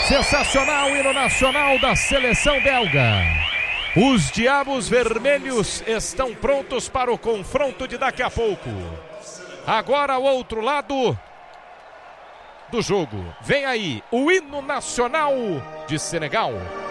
Sensacional hino nacional da seleção belga. Os Diabos Vermelhos estão prontos para o confronto de daqui a pouco. Agora o outro lado do jogo. Vem aí o hino nacional de Senegal.